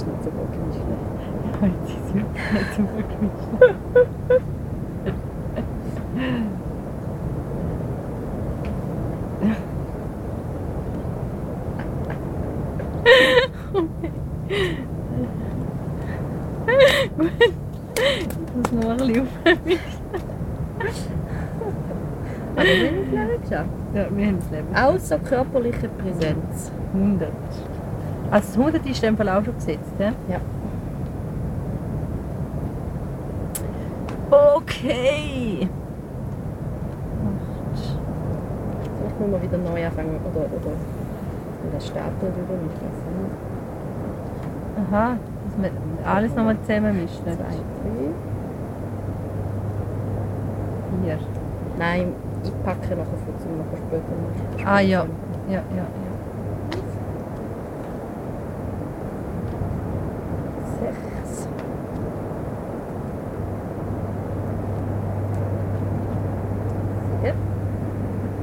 ist nicht so gut gemischt. Heute ist es wirklich nicht so gut gemischt. Gut. Ich muss noch ein bisschen aufhören. Aber wir haben das Leben geschafft. Ja, wir haben das Leben. Außer körperliche Präsenz. 100. Also das 100 ist in dem Fall auch schon gesetzt, ja? Ja. Okay. Vielleicht müssen wir wieder neu anfangen oder wieder Stapel drüber mit was. Aha, dass man alles nochmal zusammen mischt. 2, 3. 4. Nein, ich packe nachher vor, zum nachher später machen. Ah ja. Ja. 6. 7.